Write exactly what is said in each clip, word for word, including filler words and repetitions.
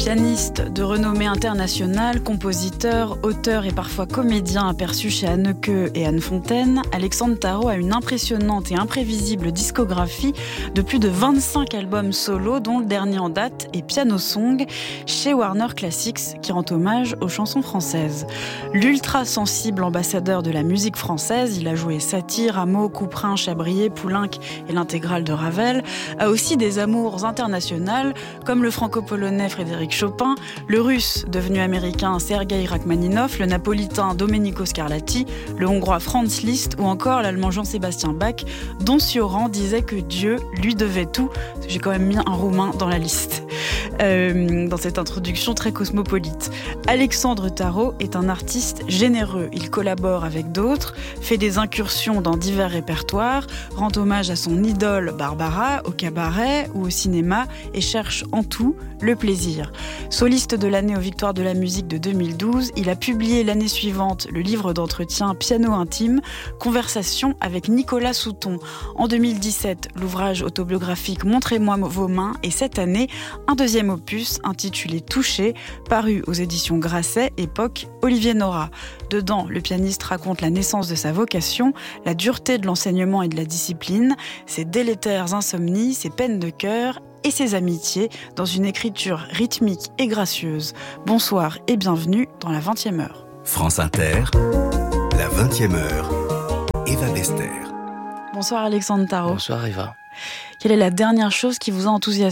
Pianiste de renommée internationale, compositeur, auteur et parfois comédien aperçu chez Anneke et Anne Fontaine, Alexandre Tarot a une impressionnante et imprévisible discographie de plus de vingt-cinq albums solo, dont le dernier en date est Piano Song chez Warner Classics, qui rend hommage aux chansons françaises. L'ultra sensible ambassadeur de la musique française, il a joué Satie, Rameau, Couperin, Chabrier, Poulenc et l'intégrale de Ravel, a aussi des amours internationales comme le franco-polonais Frédéric Chopin, le russe devenu américain Sergei Rachmaninov, le napolitain Domenico Scarlatti, le hongrois Franz Liszt ou encore l'allemand Jean-Sébastien Bach, dont Sioran disait que Dieu lui devait tout. J'ai quand même mis un roumain dans la liste, euh, dans cette introduction très cosmopolite. Alexandre Tarot est un artiste généreux. Il collabore avec d'autres, fait des incursions dans divers répertoires, rend hommage à son idole Barbara au cabaret ou au cinéma et cherche en tout le plaisir. Soliste de l'année aux Victoires de la musique de deux mille douze, il a publié l'année suivante le livre d'entretien Piano intime, conversation avec Nicolas Souton. En deux mille dix-sept, l'ouvrage autobiographique Montrez-moi vos mains et cette année, un deuxième opus intitulé Touché, paru aux éditions Grasset, époque Olivier Nora. Dedans, le pianiste raconte la naissance de sa vocation, la dureté de l'enseignement et de la discipline, ses délétères insomnies, ses peines de cœur et ses amitiés dans une écriture rythmique et gracieuse. Bonsoir et bienvenue dans la vingtième heure. France Inter, la vingtième heure, Eva Bester. Bonsoir Alexandre Tarot. Bonsoir Eva. Quelle est la dernière chose qui vous a enthousiasmé ?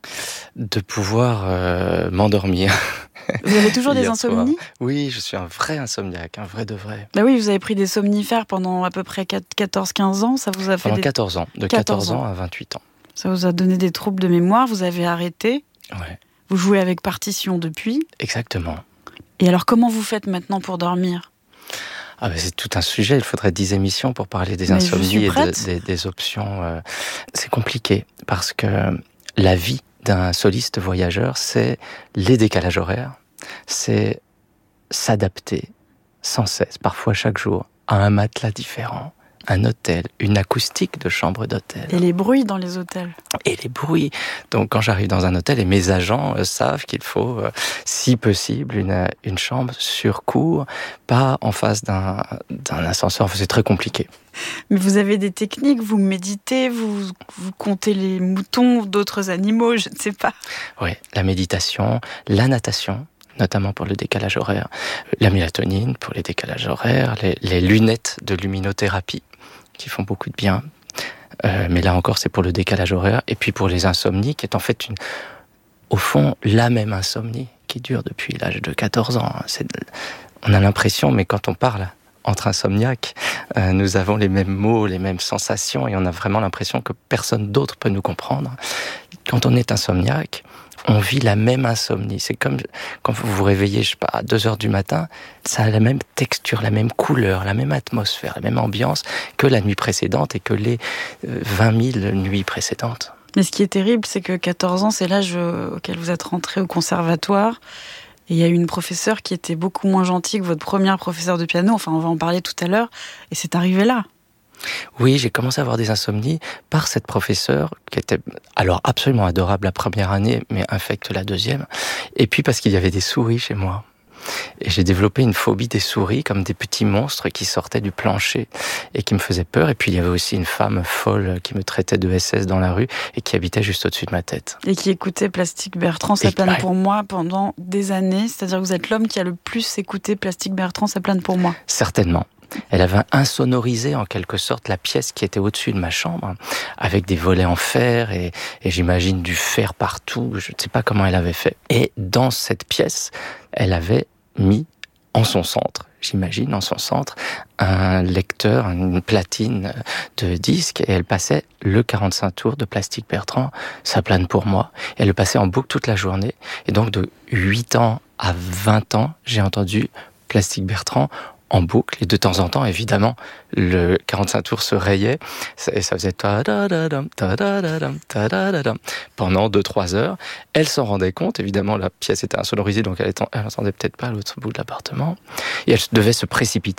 De pouvoir euh, m'endormir. Vous avez toujours des insomnies ? Oui, je suis un vrai insomniaque, un vrai de vrai. Bah oui, vous avez pris des somnifères pendant à peu près quatorze quinze ans, ça vous a fait pendant des... quatorze ans, de quatorze ans à vingt-huit ans. Ça vous a donné des troubles de mémoire, vous avez arrêté. Ouais. Vous jouez avec partition depuis. Exactement. Et alors comment vous faites maintenant pour dormir ? Ah ben c'est tout un sujet, il faudrait dix émissions pour parler des insomnies et de, des, des options. Euh, c'est compliqué parce que la vie d'un soliste voyageur, c'est les décalages horaires, c'est s'adapter sans cesse, parfois chaque jour, à un matelas différent, un hôtel, une acoustique de chambre d'hôtel. Et les bruits dans les hôtels. Et les bruits. Donc quand j'arrive dans un hôtel, et mes agents euh, savent qu'il faut, euh, si possible, une, une chambre sur cour, pas en face d'un, d'un ascenseur. Enfin, c'est très compliqué. Mais vous avez des techniques, vous méditez, vous, vous comptez les moutons, d'autres animaux, je ne sais pas. Oui, la méditation, la natation, notamment pour le décalage horaire, la mélatonine pour les décalages horaires, les, les lunettes de luminothérapie qui font beaucoup de bien. Euh, mais là encore, c'est pour le décalage horaire. Et puis pour les insomnies, qui est en fait, une, au fond, la même insomnie qui dure depuis l'âge de quatorze ans. C'est, on a l'impression, mais quand on parle entre insomniaques, euh, nous avons les mêmes mots, les mêmes sensations, et on a vraiment l'impression que personne d'autre peut nous comprendre. Quand on est insomniaque, on vit la même insomnie. C'est comme quand vous vous réveillez, je sais pas, à deux heures du matin, ça a la même texture, la même couleur, la même atmosphère, la même ambiance que la nuit précédente et que les vingt mille nuits précédentes. Mais ce qui est terrible, c'est que quatorze ans, c'est l'âge auquel vous êtes rentré au conservatoire. Et il y a eu une professeure qui était beaucoup moins gentille que votre première professeure de piano. Enfin, on va en parler tout à l'heure. Et c'est arrivé là. Oui, j'ai commencé à avoir des insomnies par cette professeure qui était alors absolument adorable la première année, mais infecte la deuxième. Et puis parce qu'il y avait des souris chez moi. Et j'ai développé une phobie des souris, comme des petits monstres qui sortaient du plancher et qui me faisaient peur. Et puis il y avait aussi une femme folle qui me traitait de S S dans la rue et qui habitait juste au-dessus de ma tête. Et qui écoutait Plastique Bertrand, Ça plane pour moi pendant des années. C'est-à-dire que vous êtes l'homme qui a le plus écouté Plastique Bertrand, Ça plane pour moi. Certainement. Elle avait insonorisé en quelque sorte la pièce qui était au-dessus de ma chambre, avec des volets en fer et, et j'imagine du fer partout. Je ne sais pas comment elle avait fait. Et dans cette pièce, elle avait mis en son centre, j'imagine, en son centre, un lecteur, une platine de disques, et elle passait le quarante-cinq tours de Plastique Bertrand, Ça plane pour moi. Et elle le passait en boucle toute la journée. Et donc de huit ans à vingt ans, j'ai entendu Plastique Bertrand en boucle, et de temps en temps, évidemment, le quarante-cinq tours se rayait, et ça faisait ta-da-da-dam, ta-da-da-dam, ta-da-da-dam, pendant deux trois heures. Elle s'en rendait compte, évidemment, la pièce était insonorisée, donc elle n'entendait peut-être pas à l'autre bout de l'appartement, et elle devait se précipiter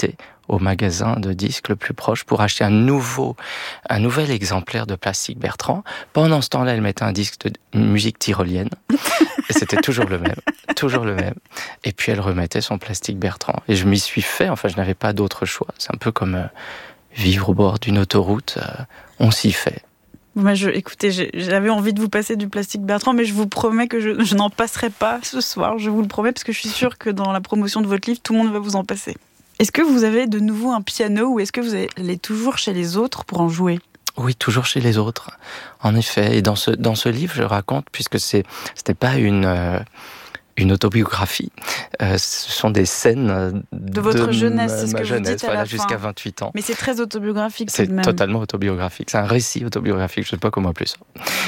au magasin de disques le plus proche pour acheter un nouveau, un nouvel exemplaire de Plastic Bertrand. Pendant ce temps-là, elle mettait un disque de musique tyrolienne. Et c'était toujours le même, toujours le même. Et puis elle remettait son Plastic Bertrand. Et je m'y suis fait, enfin je n'avais pas d'autre choix. C'est un peu comme euh, vivre au bord d'une autoroute, euh, on s'y fait. Moi, je, écoutez, j'avais envie de vous passer du Plastic Bertrand, mais je vous promets que je, je n'en passerai pas ce soir, je vous le promets, parce que je suis sûre que dans la promotion de votre livre, tout le monde va vous en passer. Est-ce que vous avez de nouveau un piano ou est-ce que vous allez toujours chez les autres pour en jouer ? Oui, toujours chez les autres, en effet. Et dans ce, dans ce livre, je raconte, puisque c'est, c'était pas une... Euh, une autobiographie. Euh, ce sont des scènes de, de votre jeunesse, ma, c'est ce que jeunesse, vous dites à voilà, la jusqu'à fin. vingt-huit ans. Mais c'est très autobiographique c'est tout de même. C'est totalement autobiographique. C'est un récit autobiographique, je ne sais pas comment appeler ça.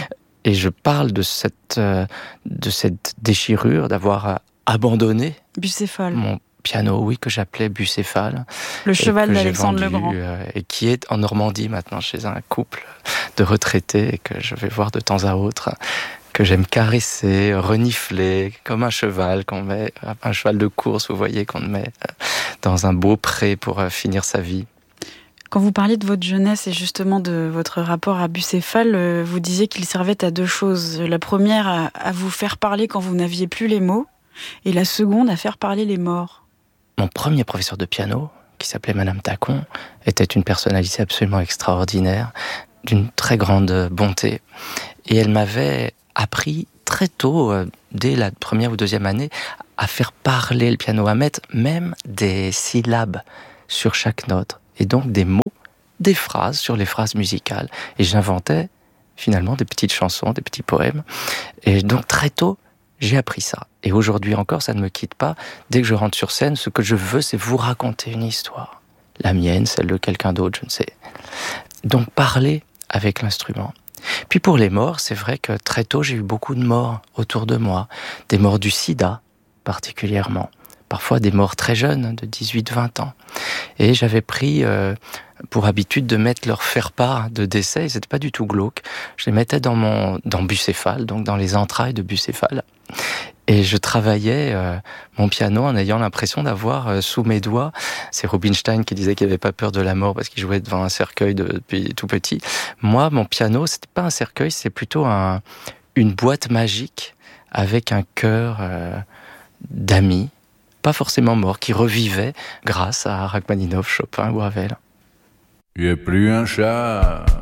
Et je parle de cette, euh, de cette déchirure d'avoir abandonné Bucéphale. Mon piano, oui, que j'appelais Bucéphale. Le cheval d'Alexandre vendu, Legrand. Euh, et qui est en Normandie maintenant chez un couple de retraités et que je vais voir de temps à autre, que j'aime caresser, renifler, comme un cheval qu'on met, un cheval de course, vous voyez, qu'on met dans un beau pré pour finir sa vie. Quand vous parliez de votre jeunesse et justement de votre rapport à Bucéphale, vous disiez qu'il servait à deux choses. La première, à, à vous faire parler quand vous n'aviez plus les mots, et la seconde, à faire parler les morts. Mon premier professeur de piano, qui s'appelait Madame Tacon, était une personnalité absolument extraordinaire, d'une très grande bonté. Et elle m'avait appris très tôt, euh, dès la première ou deuxième année, à faire parler le piano, à mettre même des syllabes sur chaque note, et donc des mots, des phrases sur les phrases musicales. Et j'inventais finalement des petites chansons, des petits poèmes. Et donc très tôt, j'ai appris ça. Et aujourd'hui encore, ça ne me quitte pas. Dès que je rentre sur scène, ce que je veux, c'est vous raconter une histoire. La mienne, celle de quelqu'un d'autre, je ne sais. Donc parler avec l'instrument. Puis pour les morts, c'est vrai que très tôt, j'ai eu beaucoup de morts autour de moi. Des morts du sida, particulièrement. Parfois des morts très jeunes, de dix-huit à vingt ans. Et j'avais pris euh, pour habitude de mettre leur faire-part de décès, et c'était pas du tout glauque. Je les mettais dans mon dans Bucéphale, donc dans les entrailles de Bucéphale. Et je travaillais euh, mon piano en ayant l'impression d'avoir euh, sous mes doigts, c'est Rubinstein qui disait qu'il n'avait pas peur de la mort parce qu'il jouait devant un cercueil de, depuis tout petit. Moi, mon piano, c'était pas un cercueil, c'est plutôt un, une boîte magique avec un cœur euh, d'amis, pas forcément morts, qui revivaient grâce à Rachmaninov, Chopin ou Ravel. Il n'y a plus un chat